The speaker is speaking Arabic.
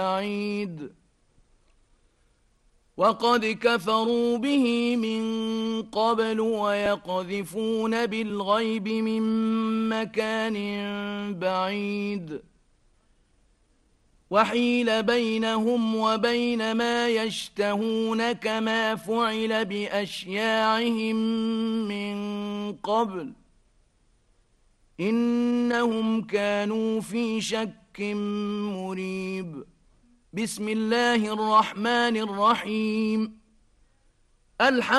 بعيد وقد كفروا به من قبل ويقذفون بالغيب من مكان بعيد وحيل بينهم وبين ما يشتهون كما فعل بأشياعهم من قبل إنهم كانوا في شك مريب بسم الله الرحمن الرحيم